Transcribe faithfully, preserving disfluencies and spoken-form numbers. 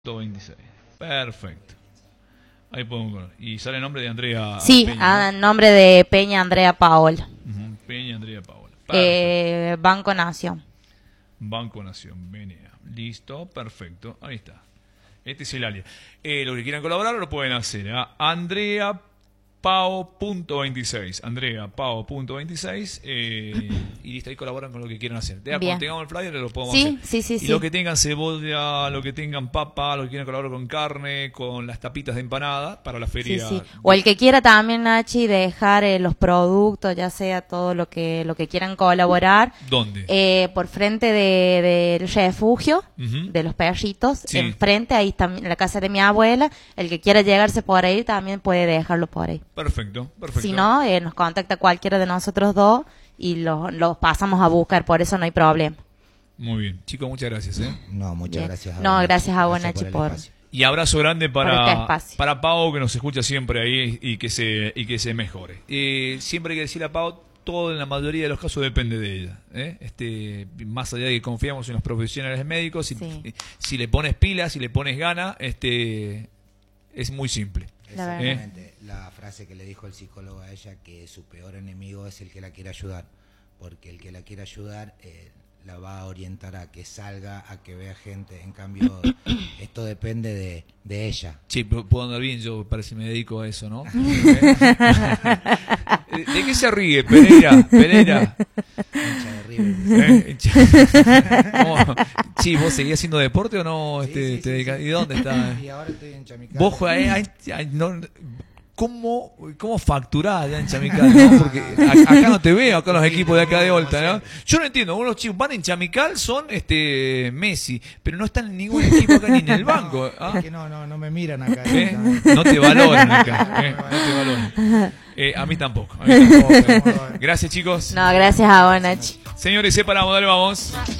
veintiséis. Perfecto. Ahí podemos ver. Y sale el nombre de Andrea Sí, Peña, a nombre de Peña Andrea Paola. ¿no? Uh-huh. Peña Andrea Paola. Eh, Banco Nación. Banco Nación, B N A. Listo, perfecto. Ahí está. Este es el alias. Eh, los que quieran colaborar lo pueden hacer a Andrea Pao punto veintiséis. Andrea Pao punto veintiséis. Eh, y listo, ahí colaboran con lo que quieran hacer. Ya, cuando tengamos el flyer lo podemos sí, hacer. Sí, sí, y sí. lo que tengan cebolla, lo que tengan papa, lo que quieran colaborar con carne, con las tapitas de empanada para la feria. Sí, sí. O el que quiera también, Nachi, dejar eh, los productos, ya sea todo lo que lo que quieran colaborar. ¿Dónde? Eh, por frente de, del refugio Uh-huh. de los perritos. Sí. Enfrente, ahí también, la casa de mi abuela. El que quiera llegarse por ahí también puede dejarlo por ahí. Perfecto, perfecto. Si no, eh, nos contacta cualquiera de nosotros dos y los los pasamos a buscar, por eso no hay problema. Muy bien. Chicos, muchas gracias. ¿eh? No, muchas Bien. gracias. A No, vos, gracias a vos, gracias Nachi, por el por- espacio. Y abrazo grande Por este para, espacio. para Pau, que nos escucha siempre ahí y que se, y que se mejore. Eh, siempre hay que decirle a Pau, todo en la mayoría de los casos depende de ella. ¿eh? Este, más allá de que confiamos en los profesionales médicos, si, Sí. si le pones pilas, si le pones gana, este, es muy simple. La verdad. Exactamente, la frase que le dijo el psicólogo a ella, que su peor enemigo es el que la quiere ayudar, porque el que la quiere ayudar eh, la va a orientar a que salga, a que vea gente. En cambio, esto depende de, de ella. Sí, pero puedo andar bien, yo parece que me dedico a eso, ¿no? ¿De de qué se ríe, Pereira? Pereira. Hincha de River. ¿Eh? ¿Cómo? Sí, ¿vos seguís haciendo deporte o no? Sí, Este, sí, te sí, dedicas- sí. ¿Y dónde estás? Y ahora estoy en Chamical. Vos juega- ay, ay, no, ¿cómo, ¿Cómo facturás allá en Chamical? ¿no? Porque a- acá no te veo, acá los equipos de acá de Volta, ¿no? Yo no entiendo, unos chicos van en Chamical, son este Messi, pero no están en ningún equipo acá ni en el banco. No, ¿ah? es que no, no, no me miran acá. ¿Eh? directamente. No te valoran acá, ¿eh? No te valoran. Eh, a mí tampoco. A mí tampoco. Gracias, chicos. No, gracias a vos, Nachi. Señores, separamos, dale, vamos.